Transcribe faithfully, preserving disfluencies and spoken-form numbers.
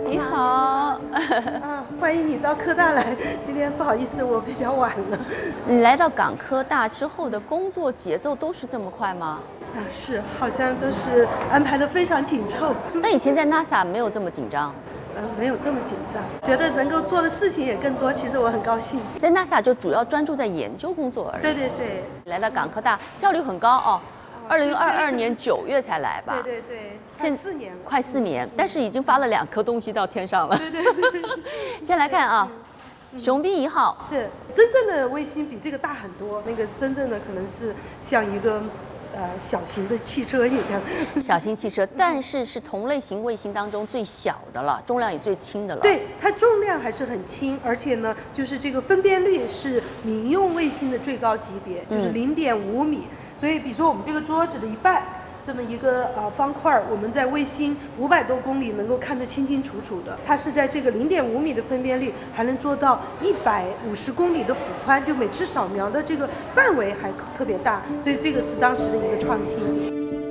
你好。 啊，欢迎你到科大来。今天不好意思，我比较晚了。 你来到港科大之后的工作节奏都是这么快吗？ 啊，是，好像都是安排的非常紧凑。 那以前在 NASA 没有这么紧张？ 呃，没有这么紧张，觉得能够做的事情也更多，其实我很高兴。 在 NASA 就主要专注在研究工作而已。 对对对。 来到港科大，效率很高哦。二零二二年九月才来吧？ 对对对， 现四年了。 快四年，但是已经发了两颗东西到天上了。 对对对。 先来看啊，雄彬一号是真正的卫星比这个大很多，那个真正的可能是像一个。呃，小型的汽车一样， 小型汽车，但是是同类型卫星当中最小的了，重量也最轻的了。 对，它重量还是很轻，而且呢，就是这个分辨率是民用卫星的最高级别，就是零点五米。所以，比如说我们这个桌子的一半。这么一个呃方块，我们在卫星五百多公里能够看得清清楚楚的。它是在这个零点五米的分辨率，还能做到一百五十公里的幅宽，就每次扫描的这个范围还特别大，所以这个是当时的一个创新。